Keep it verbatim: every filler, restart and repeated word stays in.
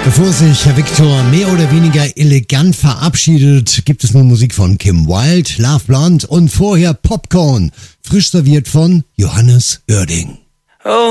Bevor sich Herr Victor mehr oder weniger elegant verabschiedet, gibt es nun Musik von Kim Wilde, Love Blonde und vorher Popcorn, frisch serviert von Johannes Oerding. Oh.